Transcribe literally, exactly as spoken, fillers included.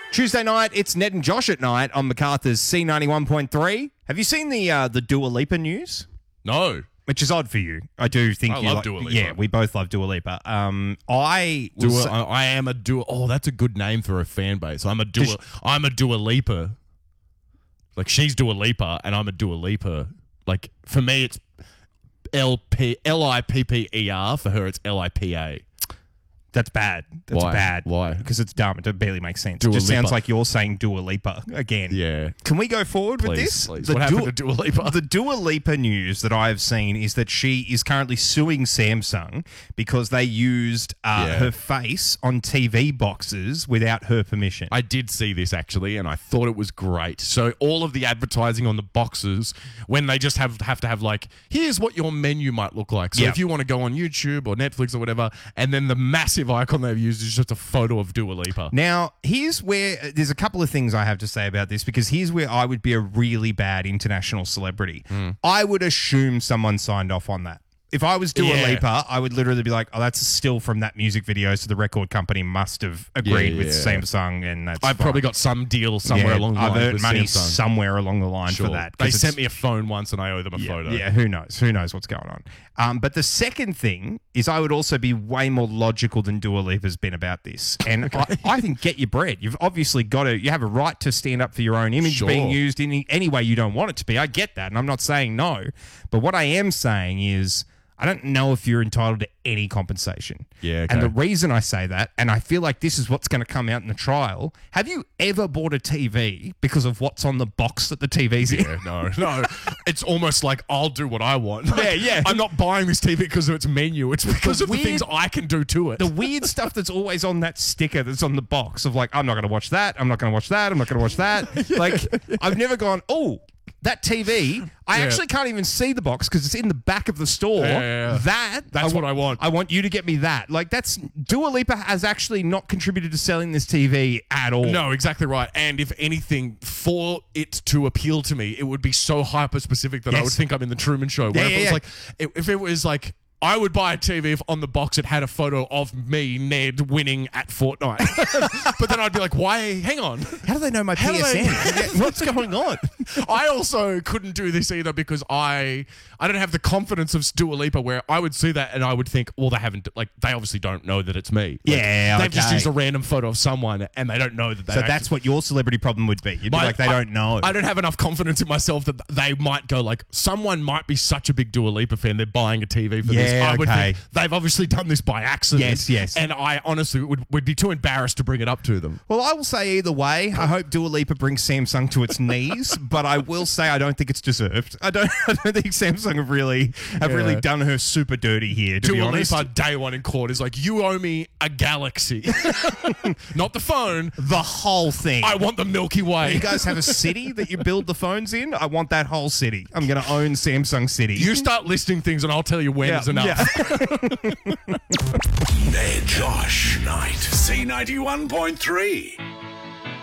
Tuesday night, it's Ned and Josh at night on MacArthur's C ninety-one point three. Have you seen the uh, the Dua Lipa news? No. Which is odd for you. I do think I you love like, Dua Lipa. Yeah, we both love Dua Lipa. Um, I Dua, was, I, I am a Dua. Oh, that's a good name for a fan base. I'm a Dua. Does- I'm a Dua Lipa. Like she's Dua Lipa, and I'm a Dua Lipa. Like for me, it's L P L I P P E R. For her, it's L I P A. That's bad. That's Why? bad. Why? Because it's dumb. It barely makes sense. Dua it just Lipa. sounds like you're saying Dua Lipa again. Yeah. Can we go forward with Please, this? please. The What happened Dua- to Dua Lipa? The Dua Lipa news that I've seen is that she is currently suing Samsung because they used uh, Yeah. her face on T V boxes without her permission. I did see this actually, and I thought it was great. So all of the advertising on the boxes, when they just have have to have like, here's what your menu might look like. So Yep. if you want to go on YouTube or Netflix or whatever, and then the massive icon they've used is just a photo of Dua Lipa. Now, here's where there's a couple of things I have to say about this because here's where I would be a really bad international celebrity. Hmm. I would assume someone signed off on that. If I was Dua Yeah. Lipa, I would literally be like, oh, that's a still from that music video, so the record company must have agreed Yeah, with yeah. Samsung, and that's I fine. probably got some deal somewhere Yeah, along the I've line earned with money Samsung. somewhere along the line Sure. for that. They 'cause sent it's- me a phone once, and I owe them a yeah, photo. Yeah, who knows? Who knows what's going on? Um, but the second thing is I would also be way more logical than Dua Lipa's been about this. And I, I think get your bread. You've obviously got to, you have a right to stand up for your own image Sure. being used in any, any way you don't want it to be. I get that, and I'm not saying no. But what I am saying is I don't know if you're entitled to any compensation. Yeah, And okay. the reason I say that, and I feel like this is what's going to come out in the trial, have you ever bought a T V because of what's on the box that the T V's in? Yeah, no, no. It's almost like I'll do what I want. Like, Yeah, yeah. I'm not buying this T V because of its menu. It's because of weird- the things I can do to it. The weird stuff that's always on that sticker that's on the box of like, I'm not going to watch that, I'm not going to watch that, I'm not going to watch that. Like, I've never gone, oh, that T V, I Yeah. actually can't even see the box because it's in the back of the store. Yeah, yeah, yeah. That, That's what I want. I want you to get me that. Like, that's, Dua Lipa has actually not contributed to selling this T V at all. No, exactly right. And if anything, for it to appeal to me, it would be so hyper specific that I Yes. would think I'm in the Truman Show. Yeah, Where if yeah, it was yeah. like, if if it was like, I would buy a T V if on the box it had a photo of me, Ned, winning at Fortnite. But then I'd be like, why? Hang on. How do they know my How do P S N? they- Yeah, What's going on? I also couldn't do this either because I I don't have the confidence of Dua Lipa where I would see that and I would think, well, they haven't, like, they obviously don't know that it's me. Like, Yeah, They've just okay. used a random photo of someone and they don't know that they So actually- that's what your celebrity problem would be. You'd be My- like, they I- don't know. I don't have enough confidence in myself that they might go like, someone might be such a big Dua Lipa fan, they're buying a T V for this. Yeah, I would okay. think they've obviously done this by accident. Yes, yes. And I honestly would, would be too embarrassed to bring it up to them. Well, I will say either way. I hope Dua Lipa brings Samsung to its knees, but I will say I don't think it's deserved. I don't. I don't think Samsung have really have Yeah. really done her super dirty here. To be Dua honest, Lipa day one in court is like, you owe me a galaxy. Not the phone. the whole thing. I want the Milky Way. you guys have a city that you build the phones in. I want that whole city. I'm going to own Samsung City. You start listing things and I'll tell you when Yeah, is enough. yeah. Ned, Josh, Night, C ninety-one point three.